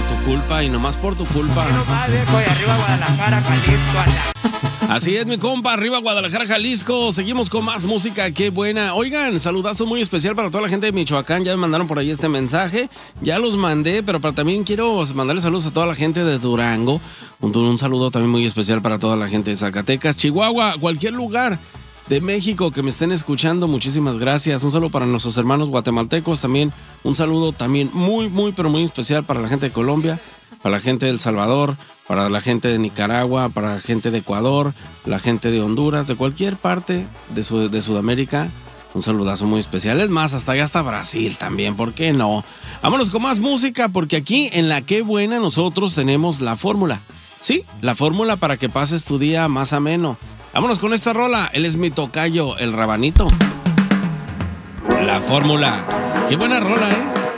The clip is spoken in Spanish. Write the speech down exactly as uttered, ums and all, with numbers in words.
tu culpa y nomás por tu culpa. Que nomás, viejo, y arriba Guadalajara, Jalisco, anda. Así es, mi compa, arriba Guadalajara, Jalisco. Seguimos con más música, qué buena. Oigan, saludazo muy especial para toda la gente de Michoacán. Ya me mandaron por ahí este mensaje. Ya los mandé, pero para, también quiero mandarle saludos a toda la gente de Durango. Un, un saludo también muy especial para toda la gente de Zacatecas, Chihuahua, cualquier lugar de México que me estén escuchando. Muchísimas gracias. Un saludo para nuestros hermanos guatemaltecos también. Un saludo también muy, muy, pero muy especial para la gente de Colombia, para la gente de El Salvador, para la gente de Nicaragua, para la gente de Ecuador, la gente de Honduras, de cualquier parte de, Sud- de Sudamérica. Un saludazo muy especial. Es más, hasta allá hasta Brasil también, ¿por qué no? Vámonos con más música, porque aquí en La Qué Buena nosotros tenemos la fórmula. Sí, la fórmula para que pases tu día más ameno. Vámonos con esta rola. Él es mi tocayo, el Rabanito. La fórmula. Qué buena rola, ¿eh?